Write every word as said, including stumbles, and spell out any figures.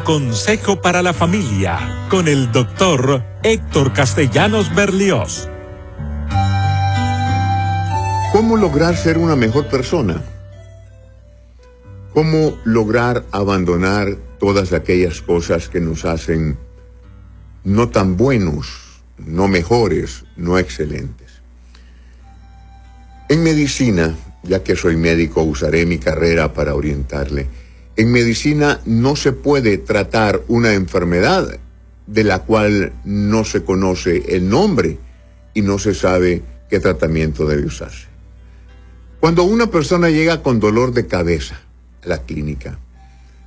consejo para la familia con el doctor Héctor Castellanos Berlioz. ¿Cómo lograr ser una mejor persona? ¿Cómo lograr abandonar todas aquellas cosas que nos hacen no tan buenos, no mejores, no excelentes? En medicina, ya que soy médico, usaré mi carrera para orientarle. En medicina no se puede tratar una enfermedad de la cual no se conoce el nombre y no se sabe qué tratamiento debe usarse. Cuando una persona llega con dolor de cabeza a la clínica,